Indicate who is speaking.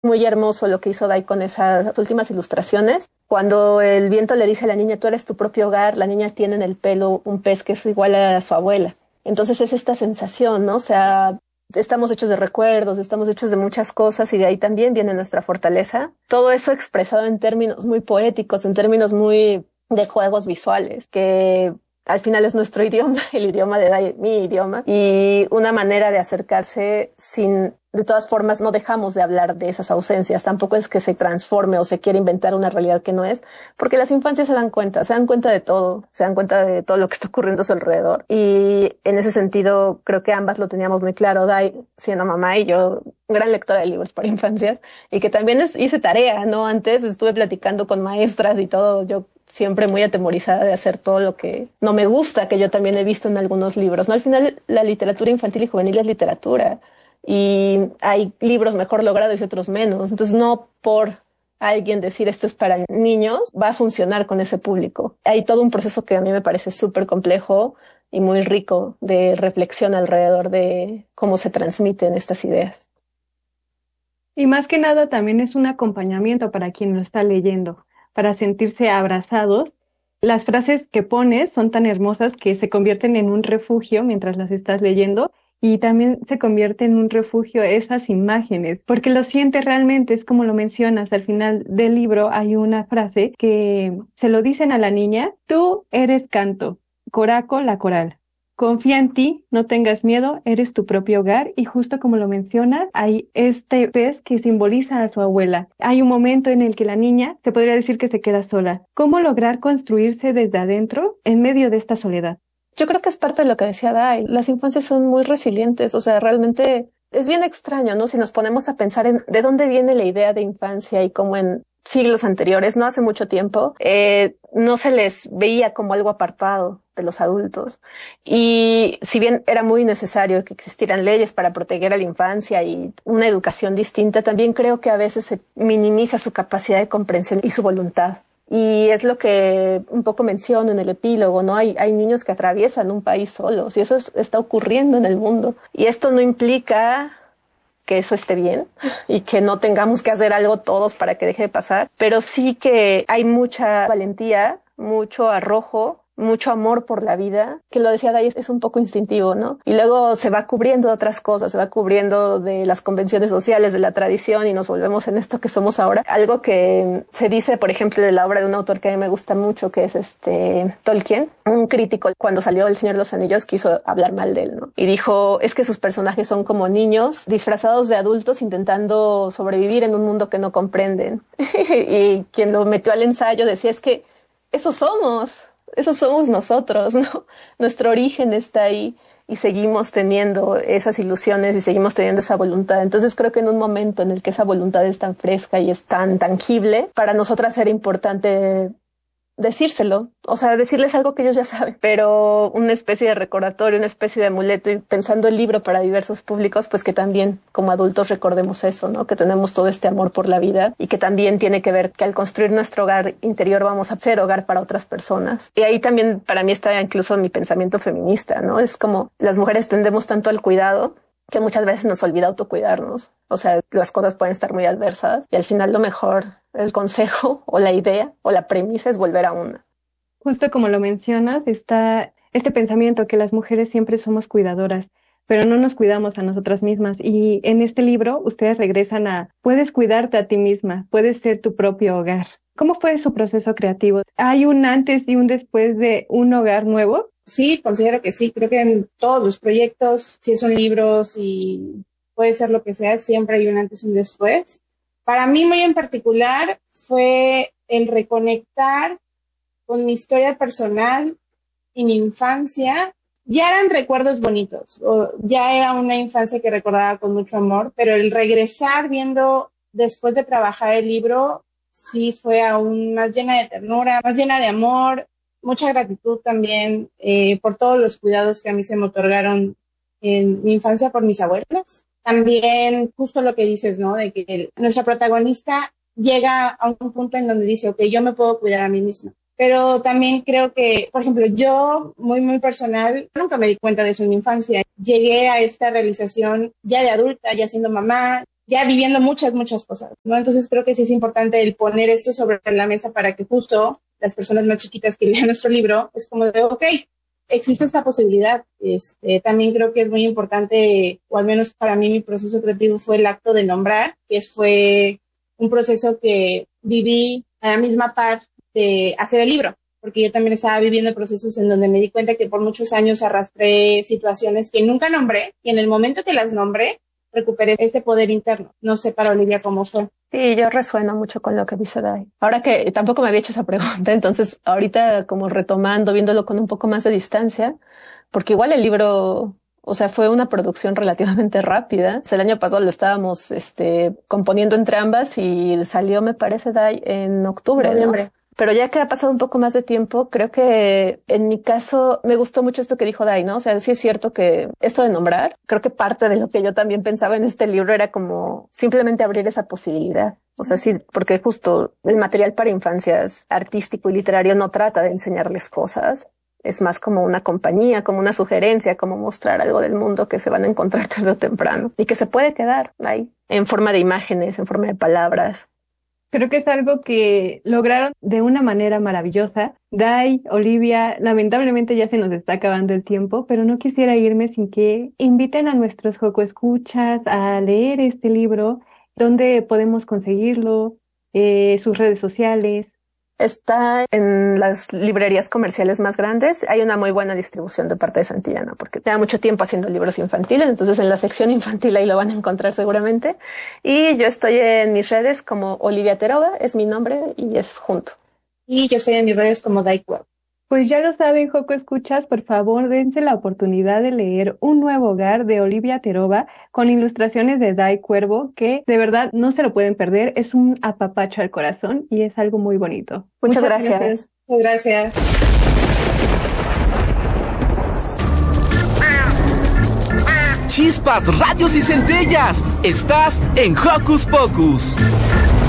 Speaker 1: Muy hermoso lo que hizo Dai con esas últimas ilustraciones. Cuando el viento le dice a la niña, tú eres tu propio hogar, la niña tiene en el pelo un pez que es igual a su abuela. Entonces es esta sensación, ¿no? O sea, estamos hechos de recuerdos, estamos hechos de muchas cosas y de ahí también viene nuestra fortaleza. Todo eso expresado en términos muy poéticos, en términos muy de juegos visuales, que al final es nuestro idioma, el idioma de Dai, mi idioma, y una manera de acercarse sin, de todas formas, no dejamos de hablar de esas ausencias, tampoco es que se transforme o se quiera inventar una realidad que no es, porque las infancias se dan cuenta de todo, se dan cuenta de todo lo que está ocurriendo a su alrededor, y en ese sentido creo que ambas lo teníamos muy claro, Dai siendo mamá y yo gran lectora de libros para infancias, y que también hice tarea, ¿no? Antes estuve platicando con maestras y todo, yo siempre muy atemorizada de hacer todo lo que no me gusta, que yo también he visto en algunos libros, ¿no? Al final la literatura infantil y juvenil es literatura y hay libros mejor logrados y otros menos. Entonces no por alguien decir esto es para niños va a funcionar con ese público. Hay todo un proceso que a mí me parece súper complejo y muy rico de reflexión alrededor de cómo se transmiten estas ideas.
Speaker 2: Y más que nada también es un acompañamiento para quien lo está leyendo, para sentirse abrazados. Las frases que pones son tan hermosas que se convierten en un refugio mientras las estás leyendo y también se convierte en un refugio esas imágenes, porque lo sientes realmente, es como lo mencionas, al final del libro hay una frase que se lo dicen a la niña, tú eres canto, coraco la coral. Confía en ti, no tengas miedo, eres tu propio hogar y justo como lo mencionas, hay este pez que simboliza a su abuela. Hay un momento en el que la niña se podría decir que se queda sola. ¿Cómo lograr construirse desde adentro en medio de esta soledad?
Speaker 1: Yo creo que es parte de lo que decía Dai. Las infancias son muy resilientes, o sea, realmente es bien extraño, ¿no? Si nos ponemos a pensar en de dónde viene la idea de infancia y cómo en siglos anteriores, no hace mucho tiempo, no se les veía como algo apartado de los adultos. Y si bien era muy necesario que existieran leyes para proteger a la infancia y una educación distinta, también creo que a veces se minimiza su capacidad de comprensión y su voluntad. Y es lo que un poco menciono en el epílogo, ¿no? Hay niños que atraviesan un país solos y eso está ocurriendo en el mundo. Y esto no implica que eso esté bien y que no tengamos que hacer algo todos para que deje de pasar, pero sí que hay mucha valentía, mucho arrojo, mucho amor por la vida, que lo decía Day, es un poco instintivo, ¿no? Y luego se va cubriendo de otras cosas, se va cubriendo de las convenciones sociales, de la tradición y nos volvemos en esto que somos ahora. Algo que se dice, por ejemplo, de la obra de un autor que a mí me gusta mucho, que es Tolkien, un crítico cuando salió El Señor de los Anillos quiso hablar mal de él, ¿no? Y dijo, es que sus personajes son como niños disfrazados de adultos intentando sobrevivir en un mundo que no comprenden. Y quien lo metió al ensayo decía, es que eso somos. Eso somos nosotros, ¿no? Nuestro origen está ahí y seguimos teniendo esas ilusiones y seguimos teniendo esa voluntad. Entonces creo que en un momento en el que esa voluntad es tan fresca y es tan tangible, para nosotras era importante decírselo, o sea, decirles algo que ellos ya saben, pero una especie de recordatorio, una especie de amuleto y pensando el libro para diversos públicos, pues que también como adultos recordemos eso, ¿no? Que tenemos todo este amor por la vida y que también tiene que ver que al construir nuestro hogar interior vamos a ser hogar para otras personas. Y ahí también para mí está incluso mi pensamiento feminista, ¿no? Es como las mujeres tendemos tanto al cuidado que muchas veces nos olvida autocuidarnos. O sea, las cosas pueden estar muy adversas y al final lo mejor, el consejo o la idea o la premisa es volver a una.
Speaker 2: Justo como lo mencionas, está este pensamiento que las mujeres siempre somos cuidadoras, pero no nos cuidamos a nosotras mismas. Y en este libro ustedes regresan a, puedes cuidarte a ti misma, puedes ser tu propio hogar. ¿Cómo fue su proceso creativo? ¿Hay un antes y un después de un hogar nuevo?
Speaker 3: Sí, considero que sí. Creo que en todos los proyectos, si son libros y puede ser lo que sea, siempre hay un antes y un después. Para mí, muy en particular, fue el reconectar con mi historia personal y mi infancia. Ya eran recuerdos bonitos, o ya era una infancia que recordaba con mucho amor, pero el regresar viendo después de trabajar el libro, sí fue aún más llena de ternura, más llena de amor, mucha gratitud también por todos los cuidados que a mí se me otorgaron en mi infancia por mis abuelos. También justo lo que dices, ¿no? De que nuestra protagonista llega a un punto en donde dice, ok, yo me puedo cuidar a mí misma. Pero también creo que, por ejemplo, yo, muy personal, nunca me di cuenta de eso en mi infancia. Llegué a esta realización ya de adulta, ya siendo mamá, ya viviendo muchas cosas, ¿no? Entonces creo que sí es importante el poner esto sobre la mesa para que justo las personas más chiquitas que lean nuestro libro, es como de, ok, existe esta posibilidad. También creo que es muy importante, o al menos para mí mi proceso creativo fue el acto de nombrar, que fue un proceso que viví a la misma par de hacer el libro, porque yo también estaba viviendo procesos en donde me di cuenta que por muchos años arrastré situaciones que nunca nombré, y en el momento que las nombré, recuperé este poder interno. No sé para Olivia cómo fue.
Speaker 1: Sí, yo resueno mucho con lo que dice Dai. Ahora que tampoco me había hecho esa pregunta, entonces ahorita como retomando, viéndolo con un poco más de distancia, porque igual el libro, o sea, fue una producción relativamente rápida. O sea, el año pasado lo estábamos componiendo entre ambas y salió, me parece, Dai, en octubre,
Speaker 3: Noviembre.
Speaker 1: ¿no? Pero ya que ha pasado un poco más de tiempo, creo que en mi caso me gustó mucho esto que dijo Dai, ¿no? O sea, sí es cierto que esto de nombrar, creo que parte de lo que yo también pensaba en este libro era como simplemente abrir esa posibilidad. O sea, sí, porque justo el material para infancias artístico y literario no trata de enseñarles cosas. Es más como una compañía, como una sugerencia, como mostrar algo del mundo que se van a encontrar tarde o temprano y que se puede quedar ahí en forma de imágenes, en forma de palabras.
Speaker 2: Creo que es algo que lograron de una manera maravillosa. Dai, Olivia, lamentablemente ya se nos está acabando el tiempo, pero no quisiera irme sin que inviten a nuestros Joco Escuchas a leer este libro, dónde podemos conseguirlo, sus redes sociales.
Speaker 1: Está en las librerías comerciales más grandes. Hay una muy buena distribución de parte de Santillana porque lleva mucho tiempo haciendo libros infantiles, entonces en la sección infantil ahí lo van a encontrar seguramente. Y yo estoy en mis redes como Olivia Teroba, es mi nombre y es junto.
Speaker 3: Y yo estoy en mis redes como Dai Cuervo.
Speaker 2: Pues ya lo saben, Joco Escuchas, por favor, dense la oportunidad de leer Un Nuevo Hogar de Olivia Teroba con ilustraciones de Dai Cuervo, que de verdad no se lo pueden perder, es un apapacho al corazón y es algo muy bonito.
Speaker 1: Muchas gracias.
Speaker 3: Muchas gracias.
Speaker 4: Chispas, rayos y centellas, estás en Hocus Pocus.